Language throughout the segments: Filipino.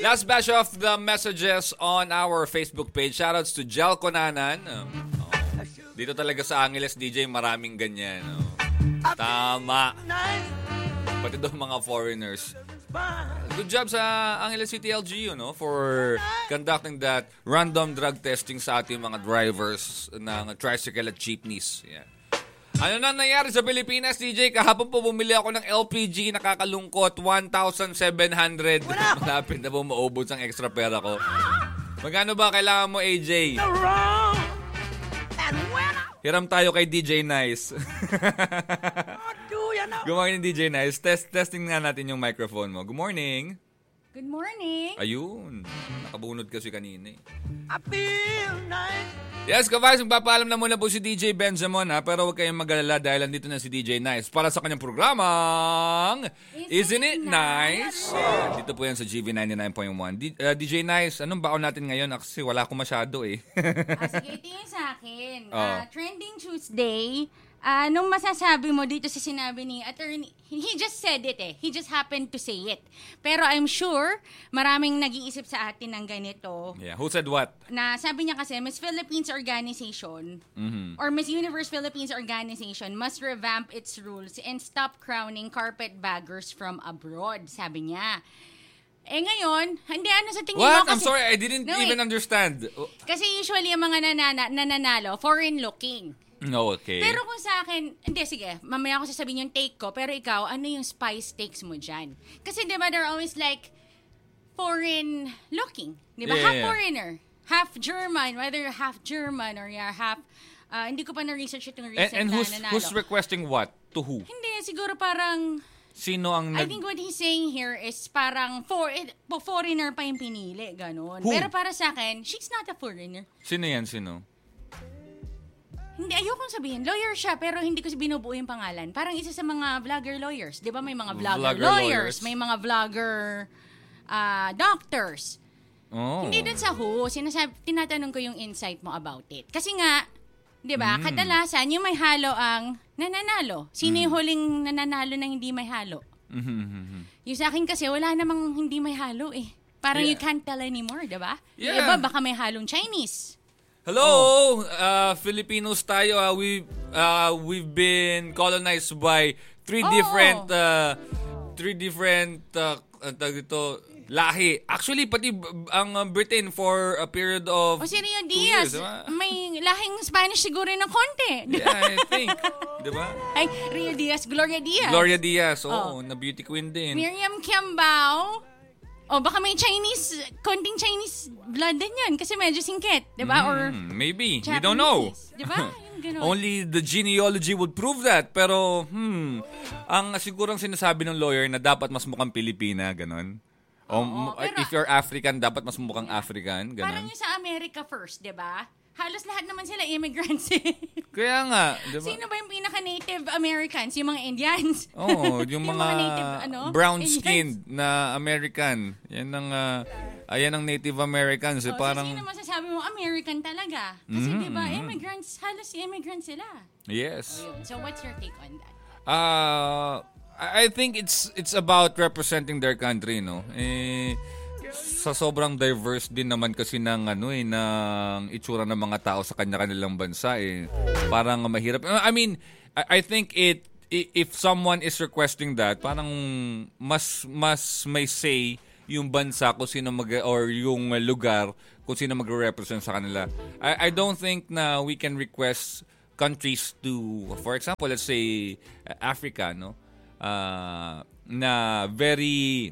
Last batch of the messages on our Facebook page. Shoutouts to Jel Conanan. Dito talaga sa Angeles, DJ, maraming ganyan. Tama. Pati doon mga foreigners. Good job sa Angeles City LGU, no, for conducting that random drug testing sa ating mga drivers ng tricycle at jeepneys. Yeah. Ano na nangyari sa Pilipinas, DJ? Kahapon po bumili ako ng LPG, nakakalungkot, 1,700. Malapit na po maubos ang extra pera ko. Magkano ba kailangan mo, AJ? Hiram tayo kay DJ Nice. Good morning, DJ Nice. Testing nga natin yung microphone mo. Good morning. Good morning. Ayun. Nakabunod kasi kanina. I feel nice. Yes, kabays, magpapaalam na muna po si DJ Benjamin, ha? Pero huwag kayong mag-alala dahil nandito na si DJ Nice para sa kanyang programang Isn't It Nice? Dito po yan sa GV 99.1. DJ Nice, anong baon natin ngayon? Kasi wala ko masyado eh. Sige, ito yung sa akin. Trending Tuesday. Nung masasabi mo dito sa sinabi ni attorney, he just said it eh. He just happened to say it. Pero I'm sure maraming nag-iisip sa atin ng ganito. Yeah, who said what? Na sabi niya kasi, Miss Philippines Organization or Miss Universe Philippines Organization must revamp its rules and stop crowning carpetbaggers from abroad, sabi niya. Eh ngayon, hindi sa tingin what? mo kasi... I'm sorry, I didn't even understand. Kasi usually ang mga nananalo, foreign looking. No, okay. Pero kung sa akin, hindi, sige, mamaya ako sasabihin yung take ko, pero ikaw, ano yung spice takes mo dyan? Kasi di ba, they're always like, foreign looking. Di ba? Yeah, Half foreigner, half German, whether you're half German or you're half, hindi ko pa na-research itong recent and nanalo. who's requesting what? To who? Hindi, siguro parang, Sino ang I think what he's saying here is parang foreigner pa yung pinili, ganun. Who? Pero para sa akin, she's not a foreigner. Sino yan? Sino? Hindi, ayokong sabihin. Lawyer siya, pero hindi ko binubuo yung pangalan. Parang isa sa mga vlogger lawyers. Di ba may mga vlogger lawyers, may mga vlogger doctors. Oh. Hindi dun sa who. Tinatanong ko yung insight mo about it. Kasi nga, di ba, kadalasan yung may halo ang nananalo. Sino yung huling nananalo na hindi may halo? Yung sa akin kasi, wala namang hindi may halo eh. Parang you can't tell anymore, di ba? Yeah. Yung iba, baka may halong Chinese. Hello, Filipinos tayo. We've been colonized by three different lahi. Actually, pati ang Britain for a period of si Rio 2 Diaz, years. may lahing Spanish siguro ng konti. Yeah, I think. Diba? Ay, Rio Diaz, Gloria Diaz. Gloria Diaz, na beauty queen din. Miriam Kiambao. Baka may konting Chinese blood din yan kasi medyo singkit, di ba? Or maybe. Japanese, We don't know. Di ba? Yung ganun. Only the genealogy would prove that. Pero, ang sigurang sinasabi ng lawyer na dapat mas mukhang Pilipina, ganon. Pero, if you're African, dapat mas mukhang African, ganon. Parang yung sa America first, di ba? Halos lahat naman sila immigrants eh. Kaya nga, di ba? Sino ba yung pinaka-native Americans? Yung mga Indians? Yung mga native, brown-skinned na American. Yan ang Native Americans. Parang... So, sino masasabi mo American talaga? Kasi di ba, immigrants, halos immigrants sila. Yes. So, what's your take on that? I think it's about representing their country, no? Sa sobrang diverse din naman kasi ng ng itsura ng mga tao sa kanya-kanilang bansa parang mahirap. I mean, I think if someone is requesting that, parang mas may say yung bansa kung sino or yung lugar kung sino magre-represent sa kanila. I don't think na we can request countries to, for example, let's say Africa, no? Na very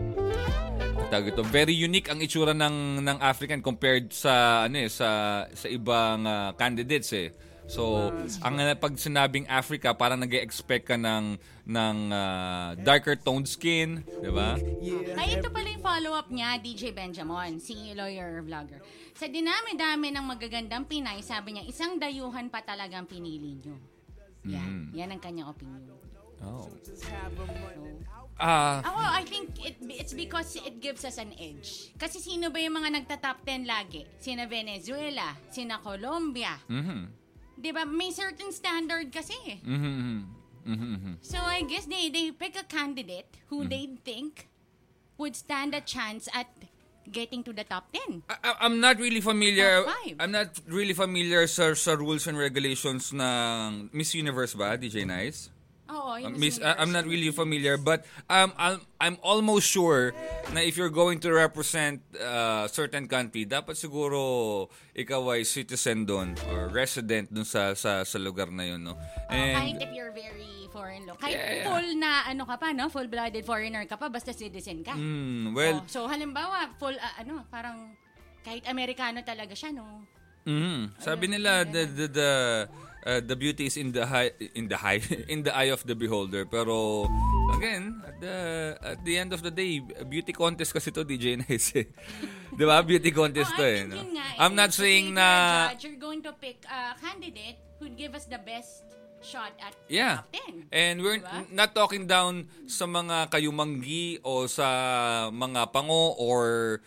unique ang itsura ng African compared sa sa ibang candidates eh. So, ang pag sinabing Africa, parang nag-expect ka ng darker toned skin, 'di ba? Ay, ito pala yung follow-up niya, DJ Benjamin, si lawyer vlogger. Sa dinami-dami ng magagandang Pinay, sabi niya, isang dayuhan pa talagang pinili niyo. Yan ang kanyang opinion. I think it's because it gives us an edge. Kasi sino ba yung mga nagta-top 10 lagi? Sina Venezuela, sina Colombia. Diba? May certain standard kasi. So I guess they pick a candidate who they think would stand a chance at getting to the top 10. I'm not really familiar. Top 5. I'm not really familiar sa rules and regulations ng Miss Universe ba, DJ Nice? Oo, yung I'm not really familiar, but I'm almost sure na if you're going to represent certain country, dapat siguro ikaw ay citizen doon or resident doon sa lugar na yun, no? Kahit if you're very foreign, kahit full na ka pa, no? Full-blooded foreigner ka pa, basta citizen ka. So halimbawa, full parang kahit Amerikano talaga siya, no? Sabi nila the beauty is in the eye of the beholder. Pero again, at the end of the day, beauty contest kasi to, DJ Nice. 'Di ba? Beauty contest to eh. No? I'm not saying na you're going to pick a candidate who'd give us the best shot at top 10. And we're not talking down sa mga kayumanggi o sa mga pango or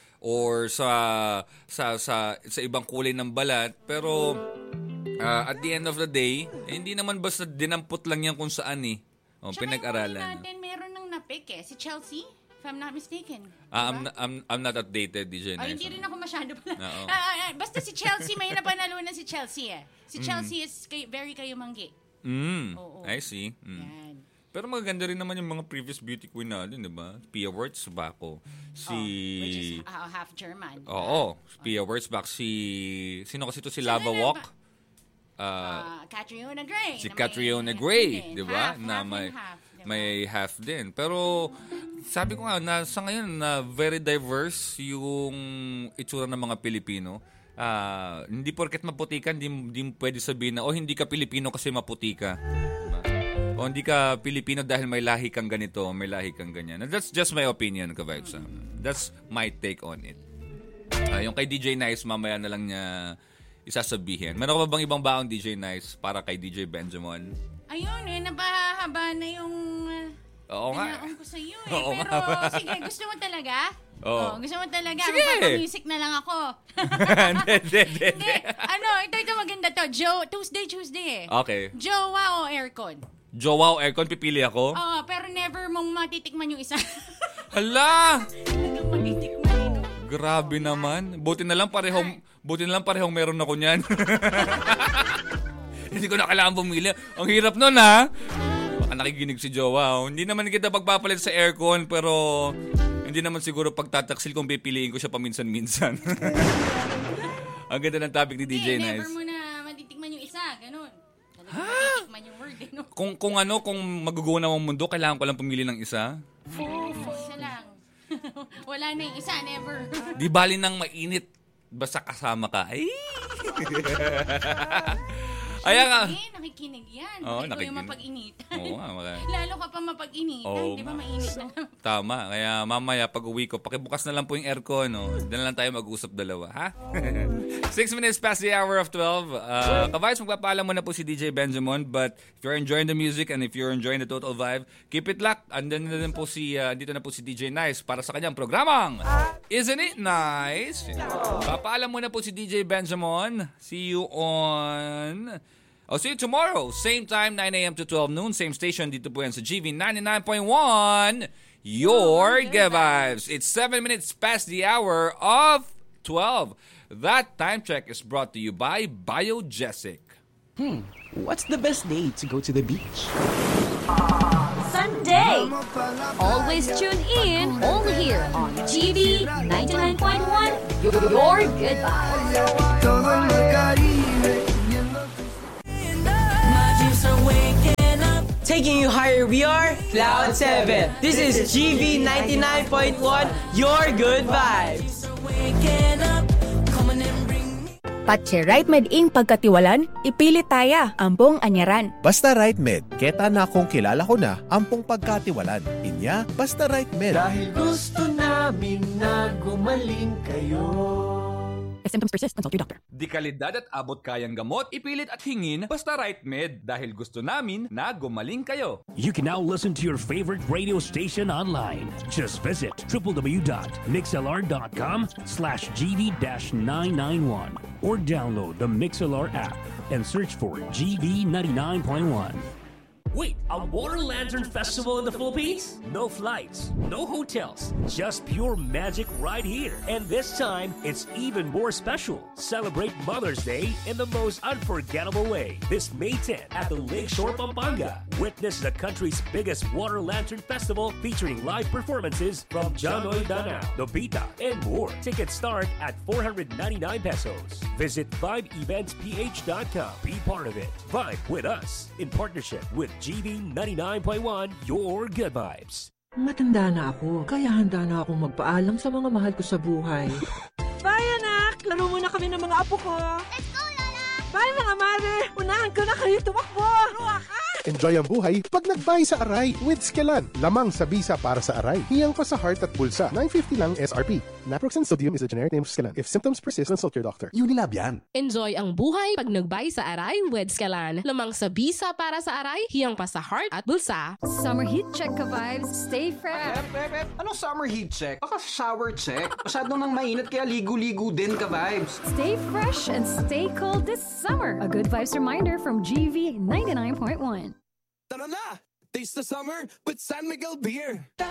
sa ibang kulay ng balat, pero at the end of the day, hindi naman basta dinampot lang yan kung saan pinag-aralan. Natin meron nang napick si Chelsea, if I'm not mistaken. I'm not updated, DJ Nice. Hindi rin ako masyado pala. Basta si Chelsea, may napanalunan si Chelsea Si Chelsea is very kayumanggi. I see. Yan. Pero magaganda rin naman yung mga previous beauty queen natin, di ba? Pia Wurtzbach which is half German. Oo. Pia Wurtzbach. Sino kasi ito? Si Lava Walk? Catriona Gray. Si Catriona Gray, di ba? Na may half din. Pero sabi ko nga, sa ngayon, very diverse yung itsura ng mga Pilipino. Hindi porket maputi ka, hindi pwede sabihin na hindi ka Pilipino kasi maputi ka. Diba? O hindi ka Pilipino dahil may lahi kang ganito, may lahi kang ganyan. And that's just my opinion, ka-vibes. That's my take on it. Yung kay DJ Nice, mamaya na lang niya isasabihin. Meron ka ba bang ibang baong DJ Nice para kay DJ Benjamin? Ayun napahaba na yung pinaon ko sa iyo Pero sige, gusto mo talaga? Gusto mo talaga? Magpapa-music na lang ako. Hindi. Ito maganda to. Tuesday Okay. Jowa o aircon? Jowa o aircon, pipili ako? Oo, pero never mong matitikman yung isa. Hala! Talagang matitikman Grabe naman. Buti na lang parehong meron ako niyan. Hindi ko na kailangan bumili. Ang hirap nun, ha? Baka nakikinig si Jowa. Hindi naman kita pagpapalit sa aircon, pero hindi naman siguro pagtataksil kung pipiliin ko siya paminsan-minsan. Ang ganda ng topic ni DJ Nice. Never mo na matitikman yung isa. Ganun. Matitikman yung word. Kung magugunaw ang mundo, kailangan ko lang pumili ng isa? Isa lang. Wala na yung isa. Never. Di bali nang mainit. Basta kasama ka. Ay! Nakikinig yan. Nakikinig. Yung mapag-initan. Nga. Lalo ka pa mapag-initan. Di ba mainit na? Tama. Kaya mamaya pag uwi ko, pakibukas na lang po yung aircon. Doon na lang tayo mag-usap dalawa. Ha? 6 minutes past the hour of 12. Ka-vibes, magpapaalam mo na po si DJ Benjamin. But if you're enjoying the music and if you're enjoying the total vibe, keep it locked. Andun na din po dito na po si DJ Nice para sa kanyang programang Isn't It Nice? Papaalam mo na po si DJ Benjamin. See you I'll see you tomorrow. Same time, 9 a.m. to 12 noon. Same station. Dito po yan sa GV 99.1. Your Good Vibes. It's 7 minutes past the hour of 12. That time check is brought to you by Biogesic. What's the best day to go to the beach? Sunday. Always tune in only here on GV 99.1. Your Good Vibes. Taking you higher, we are Cloud 7. This is GV 99.1, Your Good Vibes. Patche Right Med Inc. pagkatiwalan, ipilit taya, ampong anyaran. Basta Right Med, keta na kung kilala ko na, ampong pagkatiwalan. Inya, basta Right Med. Dahil gusto namin na gumaling kayo. If symptoms persist, consult your doctor. Di kalidad at abot kayang gamot, ipilit at hingin, basta Right Med. Dahil gusto namin na gumaling kayo. You can now listen to your favorite radio station online. Just visit www.mixlr.com/GV-991 or download the MixLR app and search for GV 99.1. Wait, a water lantern festival in the Philippines? No flights, no hotels, just pure magic right here. And this time, it's even more special. Celebrate Mother's Day in the most unforgettable way. This May 10 at the Lakeshore, Pampanga. Witness the country's biggest water lantern festival featuring live performances from Janoy Danao, Nobita, and more. Tickets start at 499 pesos. Visit VibeEventsPH.com. Be part of it. Vibe with us in partnership with GB 99.1, your good vibes. Matanda na ako, kaya handa na akong magpaalam sa mga mahal ko sa buhay. Bye, anak! Laro muna kami ng mga apo ko. Let's go, Lola! Bye, mga mare! Unahan ko na kayo tumakbo! Ruwa ka! Enjoy ang buhay pag nagbay sa Aray with Skelan. Lamang sa bisa para sa Aray. Hiyang pa sa heart at bulsa. 950 lang SRP. Naproxen sodium is a generic name of Skelan. If symptoms persist, consult your doctor. Unilab yan. Enjoy ang buhay pag nagbay sa Aray with Skelan. Lamang sa bisa para sa Aray. Hiyang pa sa heart at bulsa. Summer heat check ka vibes. Stay fresh. Anong summer heat check? Baka shower check. Masyadong nang mainit kaya ligo-ligo din ka vibes. Stay fresh and stay cold this summer. A good vibes reminder from GV 99.1. Tara na! Taste the summer with San Miguel Beer!